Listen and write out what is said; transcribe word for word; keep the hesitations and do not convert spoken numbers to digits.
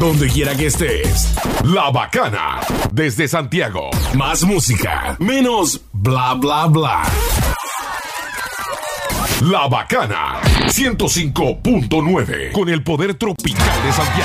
donde quiera que estés. La Bacana, desde Santiago. Más música, menos bla bla bla. La Bacana, ciento cinco punto nueve, con el poder tropical de Santiago.